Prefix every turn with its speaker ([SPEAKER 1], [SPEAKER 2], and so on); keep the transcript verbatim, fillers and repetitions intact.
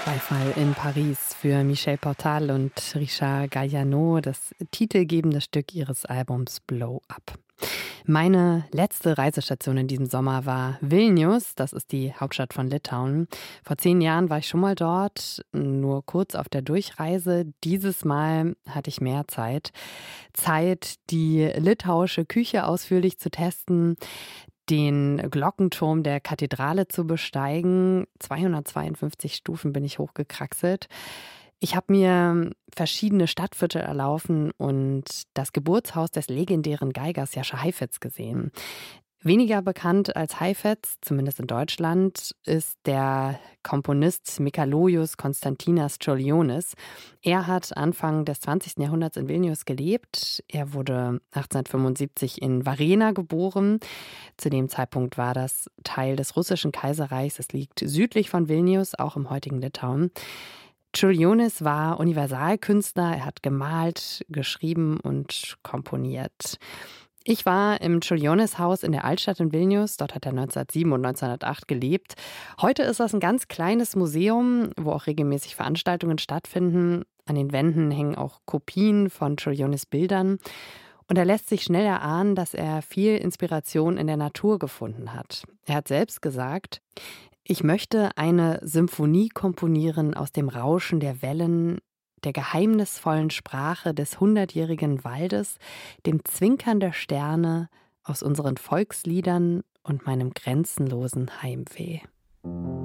[SPEAKER 1] Beifall in Paris für Michel Portal und Richard Galliano, das titelgebende Stück ihres Albums Blow Up. Meine letzte Reisestation in diesem Sommer war Vilnius, das ist die Hauptstadt von Litauen. Vor zehn Jahren war ich schon mal dort, nur kurz auf der Durchreise. Dieses Mal hatte ich mehr Zeit. Zeit, die litauische Küche ausführlich zu testen, den Glockenturm der Kathedrale zu besteigen. zweihundertzweiundfünfzig Stufen bin ich hochgekraxelt. Ich habe mir verschiedene Stadtviertel erlaufen und das Geburtshaus des legendären Geigers Jascha Heifetz gesehen. Weniger bekannt als Heifetz, zumindest in Deutschland, ist der Komponist Mikalojus Konstantinas Čiurlionis. Er hat Anfang des zwanzigsten Jahrhunderts in Vilnius gelebt. Er wurde achtzehnhundertfünfundsiebzig in Varena geboren. Zu dem Zeitpunkt war das Teil des russischen Kaiserreichs. Es liegt südlich von Vilnius, auch im heutigen Litauen. Čiurlionis war Universalkünstler. Er hat gemalt, geschrieben und komponiert. Ich war im Čiurlionis-Haus in der Altstadt in Vilnius. Dort hat er neunzehnhundertsieben und neunzehnhundertacht gelebt. Heute ist das ein ganz kleines Museum, wo auch regelmäßig Veranstaltungen stattfinden. An den Wänden hängen auch Kopien von Čiurlionis Bildern. Und da lässt sich schnell erahnen, dass er viel Inspiration in der Natur gefunden hat. Er hat selbst gesagt: Ich möchte eine Symphonie komponieren aus dem Rauschen der Wellen, der geheimnisvollen Sprache des hundertjährigen Waldes, dem Zwinkern der Sterne, aus unseren Volksliedern und meinem grenzenlosen Heimweh.